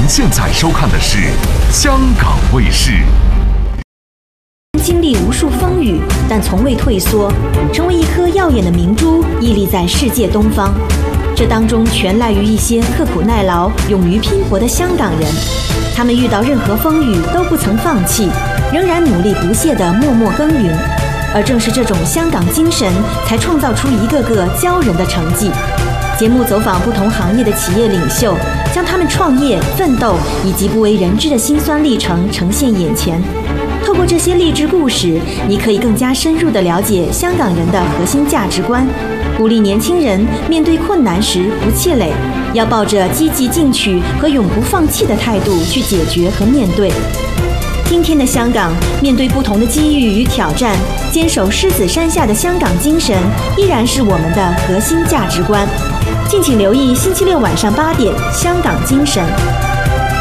现在收看的是香港卫视。 经历无数风雨，但从未退缩，成为一颗耀眼的明珠，屹立在世界东方。这当中全赖于一些刻苦耐劳、勇于拼搏的香港人。他们遇到任何风雨都不曾放弃，仍然努力不懈地默默耕耘。而正是这种香港精神，才创造出一个个骄人的成绩。节目走访不同行业的企业领袖，将他们创业、奋斗以及不为人知的辛酸历程呈现眼前。透过这些励志故事，你可以更加深入地了解香港人的核心价值观，鼓励年轻人面对困难时不气馁，要抱着积极进取和永不放弃的态度去解决和面对。今天的香港，面对不同的机遇与挑战，坚守狮子山下的香港精神依然是我们的核心价值观。敬请留意星期六晚上8点《香港精神》。